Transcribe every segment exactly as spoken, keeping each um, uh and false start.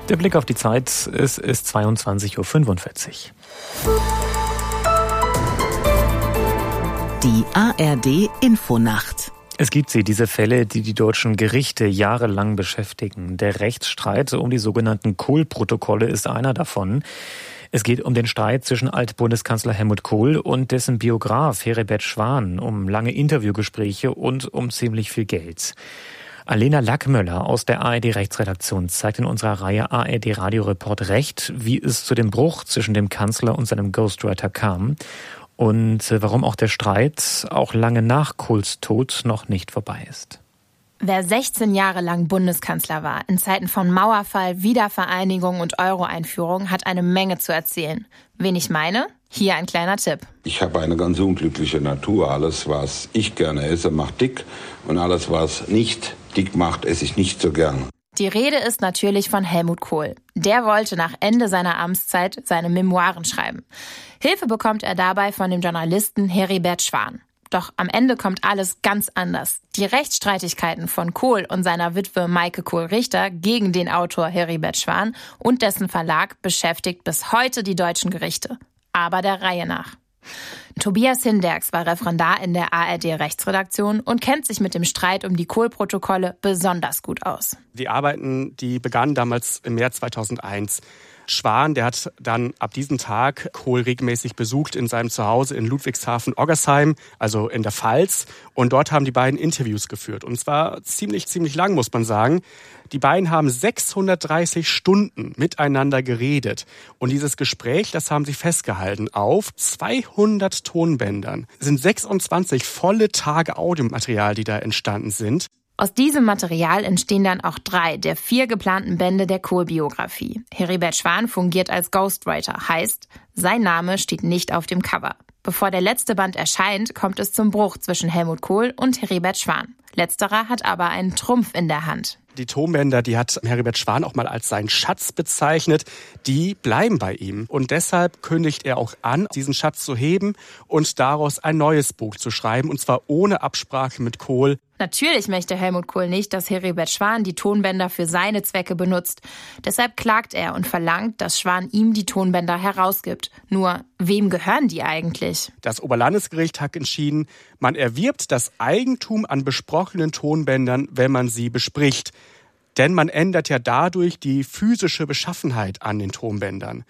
Der Blick auf die Zeit, es ist zweiundzwanzig Uhr fünfundvierzig. Die A R D-Infonacht. Es gibt sie, diese Fälle, die die deutschen Gerichte jahrelang beschäftigen. Der Rechtsstreit um die sogenannten Kohl-Protokolle ist einer davon. Es geht um den Streit zwischen Altbundeskanzler Helmut Kohl und dessen Biograf Heribert Schwan, um lange Interviewgespräche und um ziemlich viel Geld. Alena Lackmöller aus der A R D-Rechtsredaktion zeigt in unserer Reihe A R D-Radio-Report Recht, wie es zu dem Bruch zwischen dem Kanzler und seinem Ghostwriter kam und warum auch der Streit auch lange nach Kohls Tod noch nicht vorbei ist. Wer sechzehn Jahre lang Bundeskanzler war, in Zeiten von Mauerfall, Wiedervereinigung und Euro-Einführung, hat eine Menge zu erzählen. Wen ich meine? Hier ein kleiner Tipp. Ich habe eine ganz unglückliche Natur. Alles, was ich gerne esse, macht dick. Und alles, was nicht dick macht, esse ich nicht so gern. Die Rede ist natürlich von Helmut Kohl. Der wollte nach Ende seiner Amtszeit seine Memoiren schreiben. Hilfe bekommt er dabei von dem Journalisten Heribert Schwan. Doch am Ende kommt alles ganz anders. Die Rechtsstreitigkeiten von Kohl und seiner Witwe Maike Kohl-Richter gegen den Autor Heribert Schwan und dessen Verlag beschäftigt bis heute die deutschen Gerichte. Aber der Reihe nach. Tobias Hinderks war Referendar in der A R D-Rechtsredaktion und kennt sich mit dem Streit um die Kohl-Protokolle besonders gut aus. Die Arbeiten, die begannen damals im März zweitausendeins. Schwan, der hat dann ab diesem Tag Kohl regelmäßig besucht in seinem Zuhause in Ludwigshafen-Oggersheim, also in der Pfalz. Und dort haben die beiden Interviews geführt. Und zwar ziemlich, ziemlich lang, muss man sagen. Die beiden haben sechshundertdreißig Stunden miteinander geredet. Und dieses Gespräch, das haben sie festgehalten auf zweihundert Tonbändern. Es sind sechsundzwanzig volle Tage Audiomaterial, die da entstanden sind. Aus diesem Material entstehen dann auch drei der vier geplanten Bände der Kohl-Biografie. Heribert Schwan fungiert als Ghostwriter, heißt, sein Name steht nicht auf dem Cover. Bevor der letzte Band erscheint, kommt es zum Bruch zwischen Helmut Kohl und Heribert Schwan. Letzterer hat aber einen Trumpf in der Hand. Die Tonbänder, die hat Heribert Schwan auch mal als seinen Schatz bezeichnet, die bleiben bei ihm. Und deshalb kündigt er auch an, diesen Schatz zu heben und daraus ein neues Buch zu schreiben, und zwar ohne Absprache mit Kohl. Natürlich möchte Helmut Kohl nicht, dass Heribert Schwan die Tonbänder für seine Zwecke benutzt. Deshalb klagt er und verlangt, dass Schwan ihm die Tonbänder herausgibt. Nur, wem gehören die eigentlich? Das Oberlandesgericht hat entschieden, man erwirbt das Eigentum an besprochenen Tonbändern, wenn man sie bespricht. Denn man ändert ja dadurch die physische Beschaffenheit an den Tonbändern.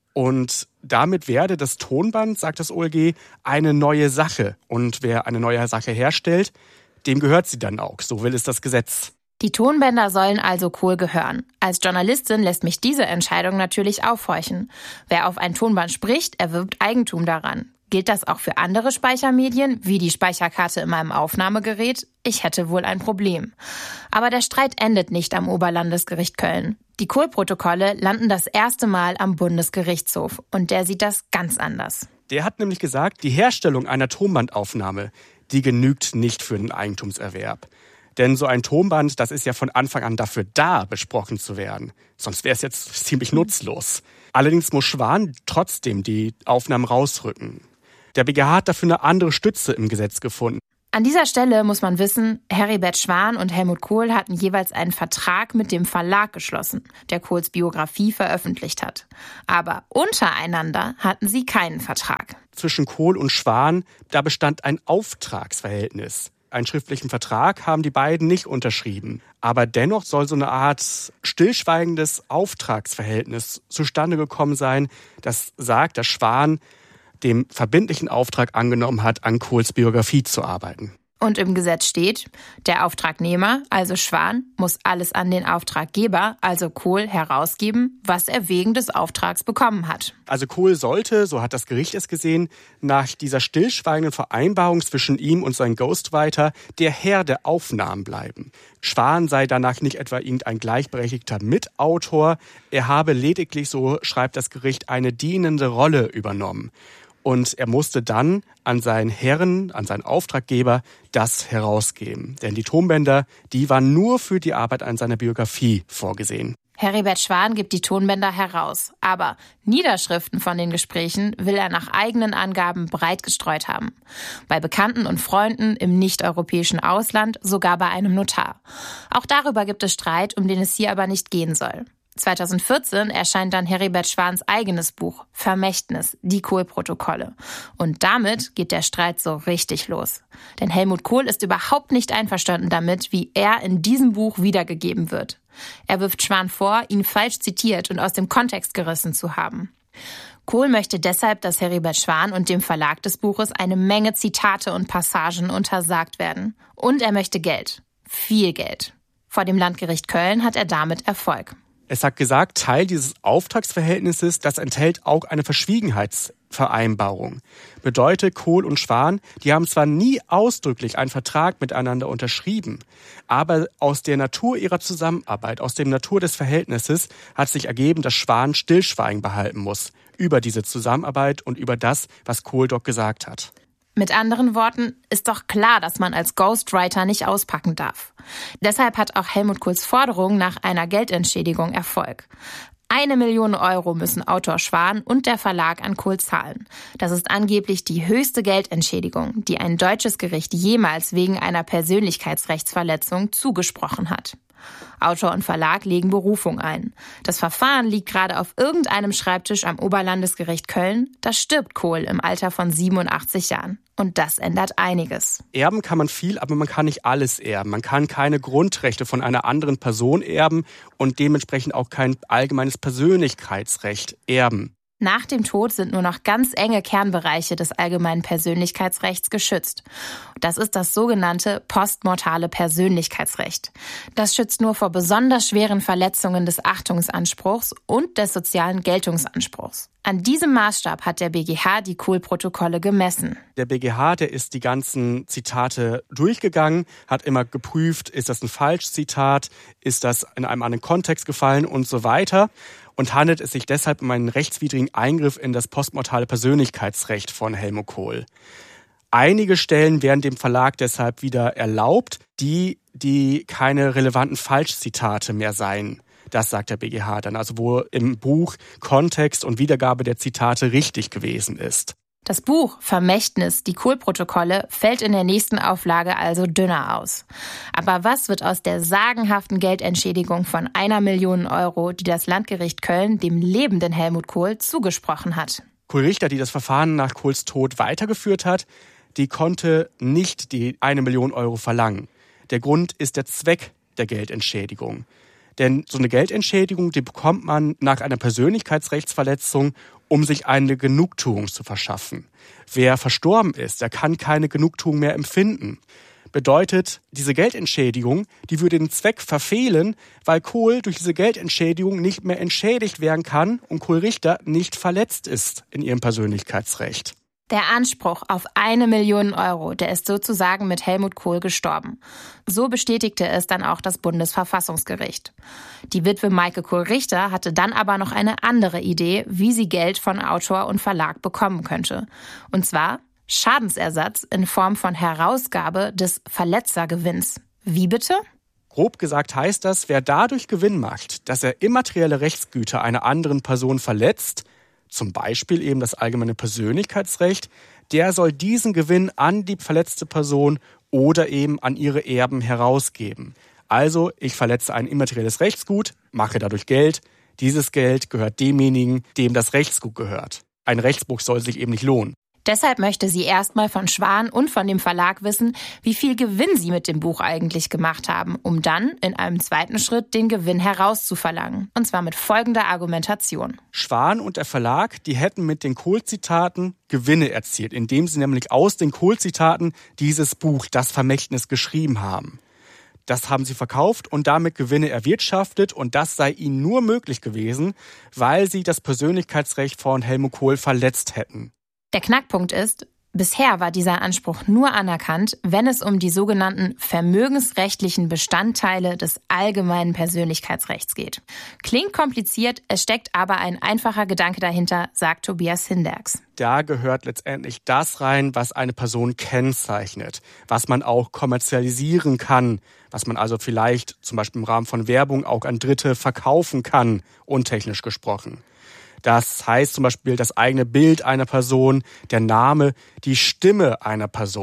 Und damit werde das Tonband, sagt das O L G, eine neue Sache. Und wer eine neue Sache herstellt, dem gehört sie dann auch. So will es das Gesetz. Die Tonbänder sollen also Kohl gehören. Als Journalistin lässt mich diese Entscheidung natürlich aufhorchen. Wer auf ein Tonband spricht, erwirbt Eigentum daran. Gilt das auch für andere Speichermedien, wie die Speicherkarte in meinem Aufnahmegerät? Ich hätte wohl ein Problem. Aber der Streit endet nicht am Oberlandesgericht Köln. Die Kohl-Protokolle landen das erste Mal am Bundesgerichtshof. Und der sieht das ganz anders. Der hat nämlich gesagt, die Herstellung einer Tonbandaufnahme, die genügt nicht für den Eigentumserwerb. Denn so ein Tonband, das ist ja von Anfang an dafür da, besprochen zu werden. Sonst wäre es jetzt ziemlich nutzlos. Allerdings muss Schwan trotzdem die Aufnahmen rausrücken. Der B G H hat dafür eine andere Stütze im Gesetz gefunden. An dieser Stelle muss man wissen, Heribert Schwan und Helmut Kohl hatten jeweils einen Vertrag mit dem Verlag geschlossen, der Kohls Biografie veröffentlicht hat. Aber untereinander hatten sie keinen Vertrag. Zwischen Kohl und Schwan, da bestand ein Auftragsverhältnis. Einen schriftlichen Vertrag haben die beiden nicht unterschrieben. Aber dennoch soll so eine Art stillschweigendes Auftragsverhältnis zustande gekommen sein, das sagt, dass Schwan dem verbindlichen Auftrag angenommen hat, an Kohls Biografie zu arbeiten. Und im Gesetz steht, der Auftragnehmer, also Schwan, muss alles an den Auftraggeber, also Kohl, herausgeben, was er wegen des Auftrags bekommen hat. Also Kohl sollte, so hat das Gericht es gesehen, nach dieser stillschweigenden Vereinbarung zwischen ihm und seinem Ghostwriter der Herr der Aufnahmen bleiben. Schwan sei danach nicht etwa irgendein gleichberechtigter Mitautor, er habe lediglich, so schreibt das Gericht, eine dienende Rolle übernommen. Und er musste dann an seinen Herren, an seinen Auftraggeber das herausgeben. Denn die Tonbänder, die waren nur für die Arbeit an seiner Biografie vorgesehen. Heribert Schwan gibt die Tonbänder heraus. Aber Niederschriften von den Gesprächen will er nach eigenen Angaben breit gestreut haben. Bei Bekannten und Freunden im nicht-europäischen Ausland, sogar bei einem Notar. Auch darüber gibt es Streit, um den es hier aber nicht gehen soll. zweitausendvierzehn erscheint dann Heribert Schwans eigenes Buch Vermächtnis, die Kohl-Protokolle. Und damit geht der Streit so richtig los. Denn Helmut Kohl ist überhaupt nicht einverstanden damit, wie er in diesem Buch wiedergegeben wird. Er wirft Schwan vor, ihn falsch zitiert und aus dem Kontext gerissen zu haben. Kohl möchte deshalb, dass Heribert Schwan und dem Verlag des Buches eine Menge Zitate und Passagen untersagt werden. Und er möchte Geld. Viel Geld. Vor dem Landgericht Köln hat er damit Erfolg. Es hat gesagt, Teil dieses Auftragsverhältnisses, das enthält auch eine Verschwiegenheitsvereinbarung. Bedeutet, Kohl und Schwan, die haben zwar nie ausdrücklich einen Vertrag miteinander unterschrieben, aber aus der Natur ihrer Zusammenarbeit, aus der Natur des Verhältnisses hat sich ergeben, dass Schwan Stillschweigen behalten muss über diese Zusammenarbeit und über das, was Kohl dort gesagt hat. Mit anderen Worten, ist doch klar, dass man als Ghostwriter nicht auspacken darf. Deshalb hat auch Helmut Kohls Forderung nach einer Geldentschädigung Erfolg. Eine Million Euro müssen Autor Schwan und der Verlag an Kohl zahlen. Das ist angeblich die höchste Geldentschädigung, die ein deutsches Gericht jemals wegen einer Persönlichkeitsrechtsverletzung zugesprochen hat. Autor und Verlag legen Berufung ein. Das Verfahren liegt gerade auf irgendeinem Schreibtisch am Oberlandesgericht Köln. Da stirbt Kohl im Alter von siebenundachtzig Jahren. Und das ändert einiges. Erben kann man viel, aber man kann nicht alles erben. Man kann keine Grundrechte von einer anderen Person erben und dementsprechend auch kein allgemeines Persönlichkeitsrecht erben. Nach dem Tod sind nur noch ganz enge Kernbereiche des allgemeinen Persönlichkeitsrechts geschützt. Das ist das sogenannte postmortale Persönlichkeitsrecht. Das schützt nur vor besonders schweren Verletzungen des Achtungsanspruchs und des sozialen Geltungsanspruchs. An diesem Maßstab hat der B G H die Kohl-Protokolle gemessen. Der B G H, der ist die ganzen Zitate durchgegangen, hat immer geprüft, ist das ein Falschzitat, ist das in einem anderen Kontext gefallen und so weiter. Und handelt es sich deshalb um einen rechtswidrigen Eingriff in das postmortale Persönlichkeitsrecht von Helmut Kohl. Einige Stellen werden dem Verlag deshalb wieder erlaubt, die, die keine relevanten Falschzitate mehr seien. Das sagt der B G H dann, also wo im Buch Kontext und Wiedergabe der Zitate richtig gewesen ist. Das Buch Vermächtnis, die Kohl-Protokolle, fällt in der nächsten Auflage also dünner aus. Aber was wird aus der sagenhaften Geldentschädigung von einer Million Euro, die das Landgericht Köln dem lebenden Helmut Kohl zugesprochen hat? Kohl Richter, die das Verfahren nach Kohls Tod weitergeführt hat, die konnte nicht die eine Million Euro verlangen. Der Grund ist der Zweck der Geldentschädigung. Denn so eine Geldentschädigung, die bekommt man nach einer Persönlichkeitsrechtsverletzung, um sich eine Genugtuung zu verschaffen. Wer verstorben ist, der kann keine Genugtuung mehr empfinden. Bedeutet, diese Geldentschädigung, die würde den Zweck verfehlen, weil Kohl durch diese Geldentschädigung nicht mehr entschädigt werden kann und Kohl Richter nicht verletzt ist in ihrem Persönlichkeitsrecht. Der Anspruch auf eine Million Euro, der ist sozusagen mit Helmut Kohl gestorben. So bestätigte es dann auch das Bundesverfassungsgericht. Die Witwe Maike Kohl-Richter hatte dann aber noch eine andere Idee, wie sie Geld von Autor und Verlag bekommen könnte. Und zwar Schadensersatz in Form von Herausgabe des Verletzergewinns. Wie bitte? Grob gesagt heißt das, wer dadurch Gewinn macht, dass er immaterielle Rechtsgüter einer anderen Person verletzt, zum Beispiel eben das allgemeine Persönlichkeitsrecht, der soll diesen Gewinn an die verletzte Person oder eben an ihre Erben herausgeben. Also, ich verletze ein immaterielles Rechtsgut, mache dadurch Geld. Dieses Geld gehört demjenigen, dem das Rechtsgut gehört. Ein Rechtsbruch soll sich eben nicht lohnen. Deshalb möchte sie erstmal von Schwan und von dem Verlag wissen, wie viel Gewinn sie mit dem Buch eigentlich gemacht haben, um dann in einem zweiten Schritt den Gewinn herauszuverlangen. Und zwar mit folgender Argumentation. Schwan und der Verlag, die hätten mit den Kohl-Zitaten Gewinne erzielt, indem sie nämlich aus den Kohl-Zitaten dieses Buch, das Vermächtnis, geschrieben haben. Das haben sie verkauft und damit Gewinne erwirtschaftet und das sei ihnen nur möglich gewesen, weil sie das Persönlichkeitsrecht von Helmut Kohl verletzt hätten. Der Knackpunkt ist, bisher war dieser Anspruch nur anerkannt, wenn es um die sogenannten vermögensrechtlichen Bestandteile des allgemeinen Persönlichkeitsrechts geht. Klingt kompliziert, es steckt aber ein einfacher Gedanke dahinter, sagt Tobias Hinderks. Da gehört letztendlich das rein, was eine Person kennzeichnet, was man auch kommerzialisieren kann, was man also vielleicht zum Beispiel im Rahmen von Werbung auch an Dritte verkaufen kann, untechnisch gesprochen. Das heißt zum Beispiel das eigene Bild einer Person, der Name, die Stimme einer Person.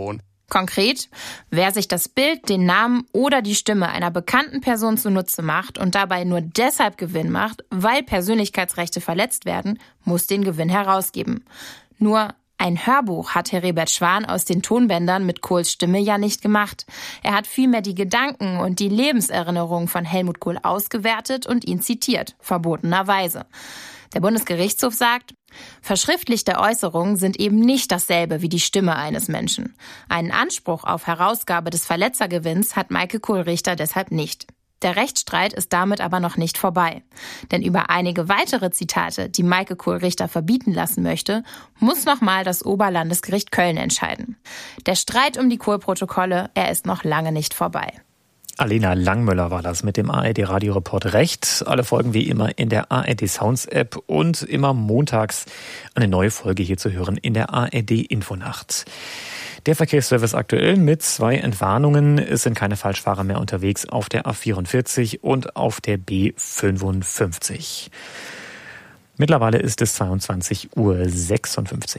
Konkret, wer sich das Bild, den Namen oder die Stimme einer bekannten Person zunutze macht und dabei nur deshalb Gewinn macht, weil Persönlichkeitsrechte verletzt werden, muss den Gewinn herausgeben. Nur ein Hörbuch hat Heribert Schwan aus den Tonbändern mit Kohls Stimme ja nicht gemacht. Er hat vielmehr die Gedanken und die Lebenserinnerungen von Helmut Kohl ausgewertet und ihn zitiert, verbotenerweise. Der Bundesgerichtshof sagt, verschriftlichte Äußerungen sind eben nicht dasselbe wie die Stimme eines Menschen. Einen Anspruch auf Herausgabe des Verletzergewinns hat Meike Kohl-Richter deshalb nicht. Der Rechtsstreit ist damit aber noch nicht vorbei. Denn über einige weitere Zitate, die Meike Kohl-Richter verbieten lassen möchte, muss nochmal das Oberlandesgericht Köln entscheiden. Der Streit um die Kohl-Protokolle, er ist noch lange nicht vorbei. Alena Langmöller war das mit dem A R D-Radioreport Recht. Alle Folgen wie immer in der A R D Sounds App und immer montags eine neue Folge hier zu hören in der A R D Infonacht. Der Verkehrsservice aktuell mit zwei Entwarnungen. Es sind keine Falschfahrer mehr unterwegs auf der A vierundvierzig und auf der B fünfundfünfzig. Mittlerweile ist es zweiundzwanzig Uhr sechsundfünfzig.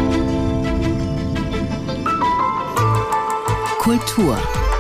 Kultur.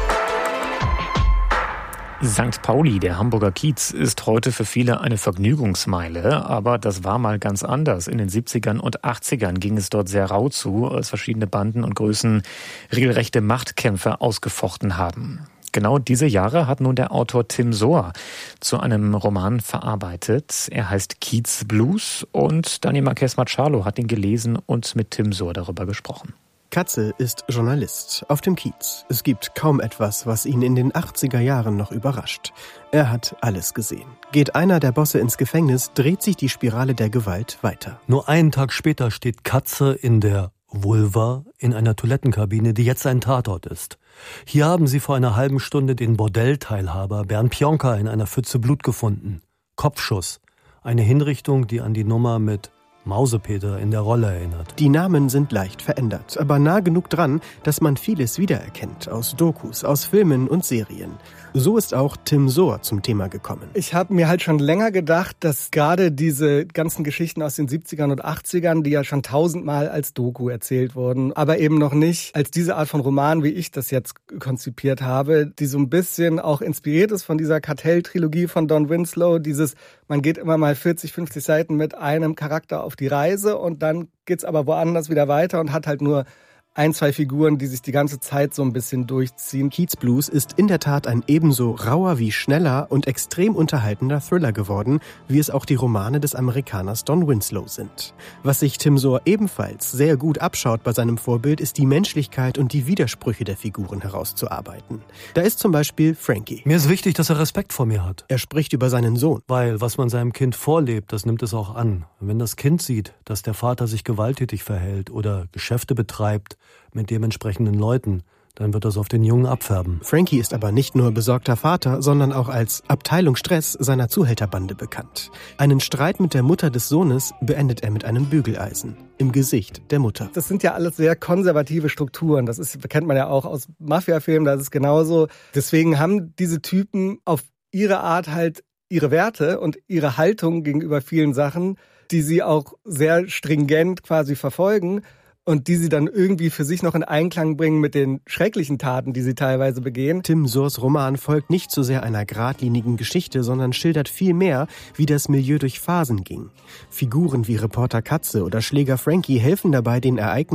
Sankt Pauli, der Hamburger Kiez, ist heute für viele eine Vergnügungsmeile, aber das war mal ganz anders. In den siebzigern und achtzigern ging es dort sehr rau zu, als verschiedene Banden und Größen regelrechte Machtkämpfe ausgefochten haben. Genau diese Jahre hat nun der Autor Tim Sohr zu einem Roman verarbeitet. Er heißt Kiez Blues und Dani Marquez Machado hat ihn gelesen und mit Tim Sohr darüber gesprochen. Katze ist Journalist auf dem Kiez. Es gibt kaum etwas, was ihn in den achtziger Jahren noch überrascht. Er hat alles gesehen. Geht einer der Bosse ins Gefängnis, dreht sich die Spirale der Gewalt weiter. Nur einen Tag später steht Katze in der Vulva in einer Toilettenkabine, die jetzt ein Tatort ist. Hier haben sie vor einer halben Stunde den Bordellteilhaber Bernd Pionka in einer Pfütze Blut gefunden. Kopfschuss. Eine Hinrichtung, die an die Nummer mit Mausepeter in der Rolle erinnert. Die Namen sind leicht verändert, aber nah genug dran, dass man vieles wiedererkennt aus Dokus, aus Filmen und Serien. So ist auch Tim Sohr zum Thema gekommen. Ich habe mir halt schon länger gedacht, dass gerade diese ganzen Geschichten aus den siebzigern und achtzigern, die ja schon tausendmal als Doku erzählt wurden, aber eben noch nicht als diese Art von Roman, wie ich das jetzt konzipiert habe, die so ein bisschen auch inspiriert ist von dieser Kartell-Trilogie von Don Winslow, dieses, man geht immer mal vierzig, fünfzig Seiten mit einem Charakter auf die Reise und dann geht's aber woanders wieder weiter und hat halt nur ein, zwei Figuren, die sich die ganze Zeit so ein bisschen durchziehen. Kiez Blues ist in der Tat ein ebenso rauer wie schneller und extrem unterhaltender Thriller geworden, wie es auch die Romane des Amerikaners Don Winslow sind. Was sich Tim Sohr ebenfalls sehr gut abschaut bei seinem Vorbild, ist die Menschlichkeit und die Widersprüche der Figuren herauszuarbeiten. Da ist zum Beispiel Frankie. Mir ist wichtig, dass er Respekt vor mir hat. Er spricht über seinen Sohn. Weil was man seinem Kind vorlebt, das nimmt es auch an. Wenn das Kind sieht, dass der Vater sich gewalttätig verhält oder Geschäfte betreibt, mit dementsprechenden Leuten, dann wird das auf den Jungen abfärben. Frankie ist aber nicht nur besorgter Vater, sondern auch als Abteilung Stress seiner Zuhälterbande bekannt. Einen Streit mit der Mutter des Sohnes beendet er mit einem Bügeleisen im Gesicht der Mutter. Das sind ja alles sehr konservative Strukturen. Das ist, kennt man ja auch aus Mafia-Filmen, das ist genauso. Deswegen haben diese Typen auf ihre Art halt ihre Werte und ihre Haltung gegenüber vielen Sachen, die sie auch sehr stringent quasi verfolgen. Und die sie dann irgendwie für sich noch in Einklang bringen mit den schrecklichen Taten, die sie teilweise begehen. Tim Sohrs Roman folgt nicht so sehr einer geradlinigen Geschichte, sondern schildert viel mehr, wie das Milieu durch Phasen ging. Figuren wie Reporter Katze oder Schläger Frankie helfen dabei, den Ereignissen